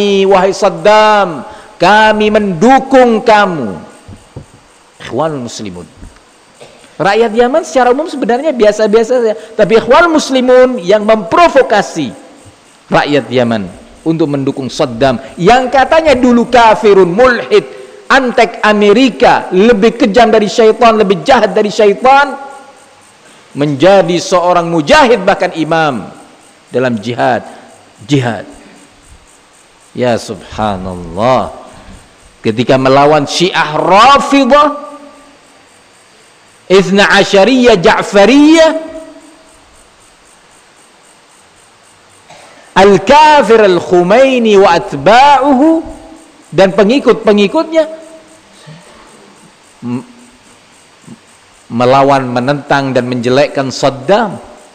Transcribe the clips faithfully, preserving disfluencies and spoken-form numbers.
wahai Saddam, kami mendukung kamu. Ikhwanul Muslimun. Rakyat Yaman secara umum sebenarnya biasa-biasa saja, tapi Ikhwanul Muslimun yang memprovokasi rakyat Yaman untuk mendukung Saddam yang katanya dulu kafirun, mulhid, antek Amerika, lebih kejam dari syaitan, lebih jahat dari syaitan, menjadi seorang mujahid bahkan imam dalam jihad. Jihad. Ya subhanallah. Ketika melawan Syiah Rafidah, Ithna Asyariyah Ja'fariyah, Al-Kafir Al-Khumaini wa atba'uhu, dan pengikut-pengikutnya melawan, menentang dan menjelekkan Saddam.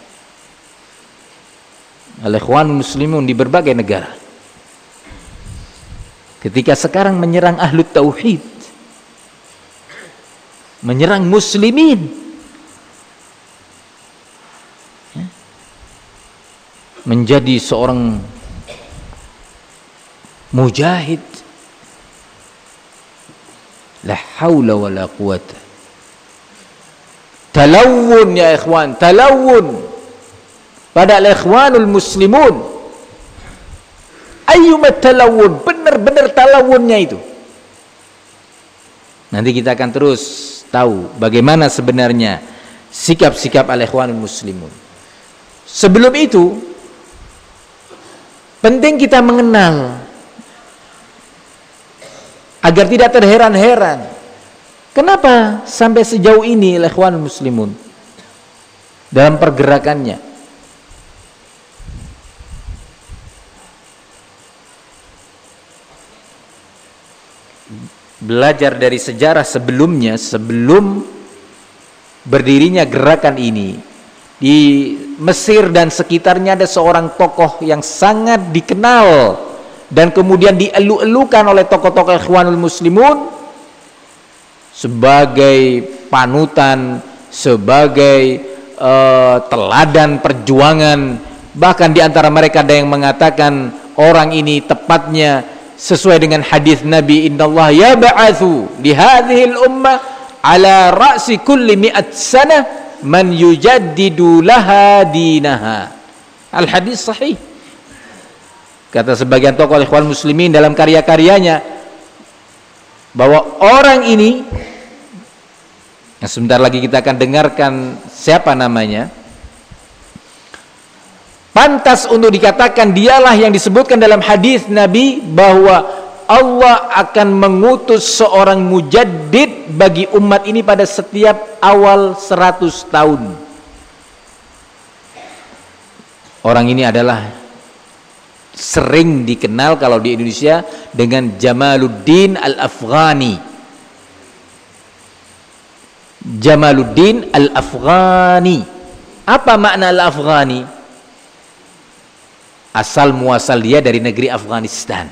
Al-Ikhwan Muslimun di berbagai negara. Ketika sekarang menyerang Ahlut Tauhid, menyerang muslimin, menjadi seorang mujahid, la haula wala quwata. Talawun ya ikhwan, talawun pada al-ikhwanul muslimun. Ayyumat talawun, benar-benar talawunnya itu. Nanti kita akan terus tahu bagaimana sebenarnya sikap-sikap al-ikhwanul muslimun. Sebelum itu penting kita mengenal agar tidak terheran-heran kenapa sampai sejauh ini al-ikhwanul muslimun dalam pergerakannya. Belajar dari sejarah sebelumnya, sebelum berdirinya gerakan ini, di Mesir dan sekitarnya ada seorang tokoh yang sangat dikenal dan kemudian dielu-elukan oleh tokoh-tokoh Ikhwanul Muslimun sebagai panutan, sebagai uh, teladan perjuangan. Bahkan di antara mereka ada yang mengatakan orang ini tepatnya sesuai dengan hadis Nabi, innallaha yab'atsu li hadhil ummah ala ra'si kulli mi'at sanah man yujaddidu laha dinaha. Al hadis sahih. Kata sebagian tokoh Ikhwan Muslimin dalam karya-karyanya bahwa orang ini yang sebentar lagi kita akan dengarkan siapa namanya, pantas untuk dikatakan dialah yang disebutkan dalam hadis Nabi bahwa Allah akan mengutus seorang mujaddid bagi umat ini pada setiap awal seratus tahun. Orang ini adalah sering dikenal kalau di Indonesia dengan Jamaluddin Al-Afghani. Jamaluddin Al-Afghani. Apa makna Al-Afghani? Asal muasal dia dari negeri Afghanistan.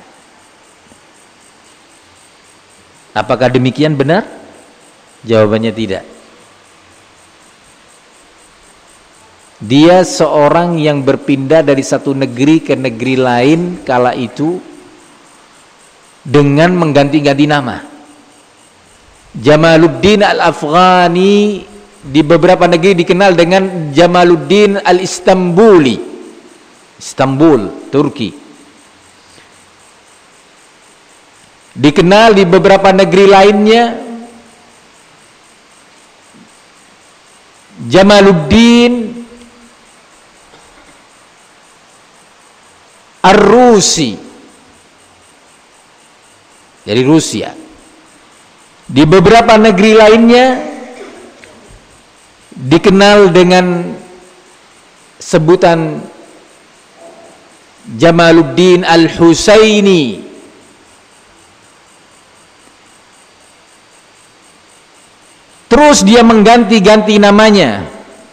Apakah demikian benar? Jawabannya tidak. Dia seorang yang berpindah dari satu negeri ke negeri lain kala itu dengan mengganti-ganti nama. Jamaluddin Al-Afghani di beberapa negeri dikenal dengan Jamaluddin Al-Istanbuli, Istanbul, Turki. Dikenal di beberapa negeri lainnya Jamaluddin Ar-Rusi, dari Rusia. Di beberapa negeri lainnya dikenal dengan sebutan Jamaluddin Al-Husaini. Terus dia mengganti-ganti namanya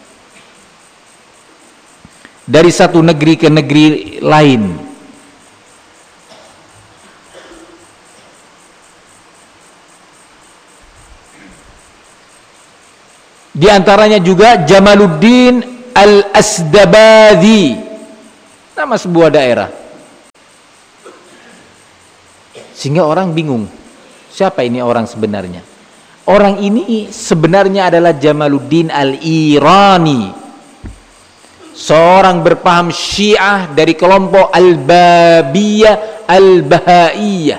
dari satu negeri ke negeri lain. Di antaranya juga Jamaluddin Al-Asdabadi, nama sebuah daerah. Sehingga orang bingung, siapa ini orang sebenarnya? Orang ini sebenarnya adalah Jamaluddin Al-Irani, seorang berpaham Syiah dari kelompok Al-Babiyah Al-Bahaiyah,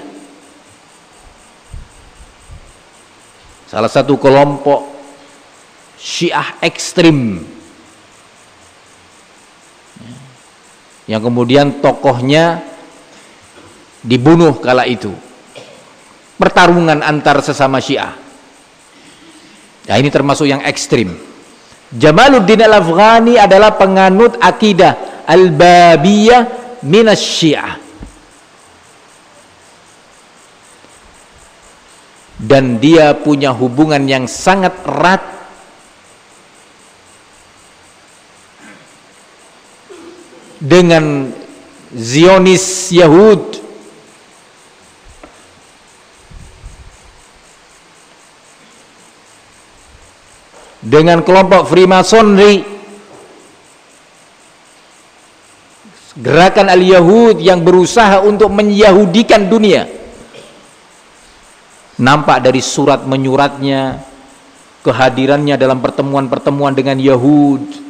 salah satu kelompok Syiah ekstrim yang kemudian tokohnya dibunuh kala itu. Pertarungan antar sesama Syiah. Nah, ini termasuk yang ekstrim. Jamaluddin Al-Afghani adalah penganut akidah Al-Babiyah minas Syiah. Dan dia punya hubungan yang sangat erat dengan Zionis Yahud, dengan kelompok Freemasonry, gerakan Al-Yahud yang berusaha untuk menyahudikan dunia. Nampak dari surat menyuratnya, kehadirannya dalam pertemuan-pertemuan dengan Yahud.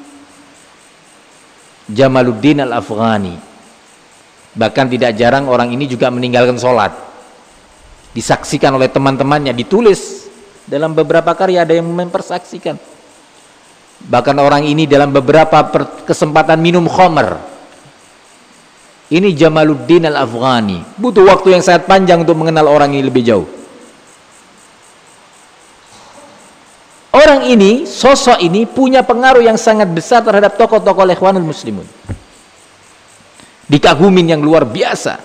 Jamaluddin Al-Afghani, bahkan tidak jarang orang ini juga meninggalkan sholat, disaksikan oleh teman-temannya, ditulis dalam beberapa karya, ada yang mempersaksikan. Bahkan orang ini dalam beberapa kesempatan minum khamr. Ini Jamaluddin Al-Afghani. Butuh waktu yang sangat panjang untuk mengenal orang ini lebih jauh. Orang ini, sosok ini punya pengaruh yang sangat besar terhadap tokoh-tokoh Ikhwanul Muslimun. Dikagumin yang luar biasa.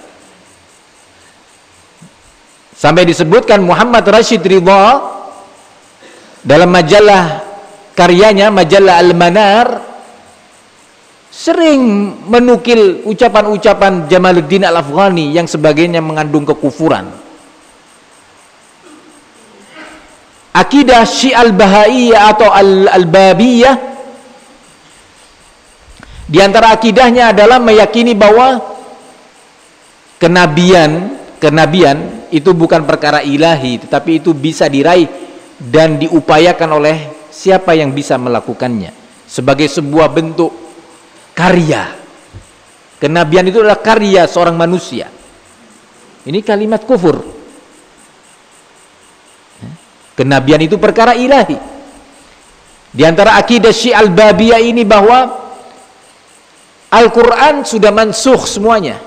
Sampai disebutkan Muhammad Rashid Ridha dalam majalah karyanya, majalah Al-Manar, sering menukil ucapan-ucapan Jamaluddin Al-Afghani yang sebagainya mengandung kekufuran. Akidah Syiah Al-Bahaiyah atau Al-Babiyah, di antara akidahnya adalah meyakini bahwa kenabian, kenabian itu bukan perkara ilahi, tetapi itu bisa diraih dan diupayakan oleh siapa yang bisa melakukannya sebagai sebuah bentuk karya. Kenabian itu adalah karya seorang manusia. Ini kalimat kufur. Kenabian itu perkara ilahi. Di antara akidah Syiah Al-Babiyah ini bahwa Al-Quran sudah mansukh semuanya,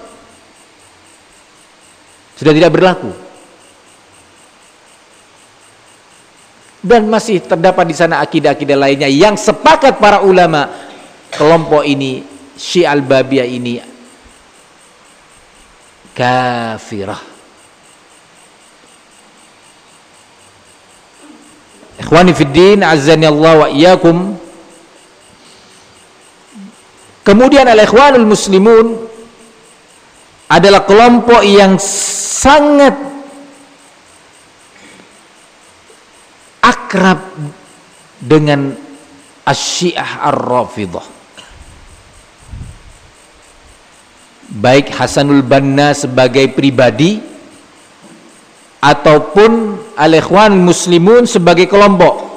sudah tidak berlaku. Dan masih terdapat di sana akidah-akidah lainnya yang sepakat para ulama kelompok ini, Syiah Al-Babiyah ini kafirah. Ikhwani fiddin, azzani Allah wa iyyakum. Kemudian al-Ikhwanul Muslimun adalah kelompok yang sangat akrab dengan Asy-Syiah Ar-Rafidhah. Baik Hasanul Banna sebagai pribadi ataupun Al-Ikhwan Muslimun sebagai kelompok.